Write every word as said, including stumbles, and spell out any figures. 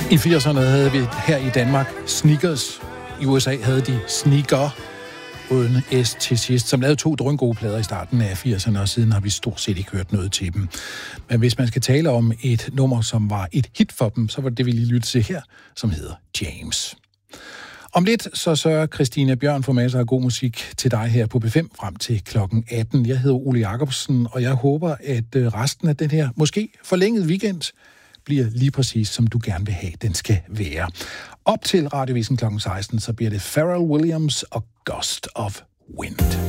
I firserne havde vi her i Danmark sneakers. I U S A havde de sneaker uden S til sidst, som lavede to drøngode plader i starten af firserne, og siden har vi stort set ikke hørt noget til dem. Men hvis man skal tale om et nummer, som var et hit for dem, så var det det, vi lige lyttede til her, som hedder James. Om lidt så sørger Christine Bjørn for masser af god musik til dig her på B fem frem til klokken atten. Jeg hedder Ole Jacobsen, og jeg håber, at resten af den her måske forlængede weekend bliver lige præcis, som du gerne vil have, den skal være. Op til Radiovisen klokken seksten, så bliver det Pharrell Williams og Gust of Wind.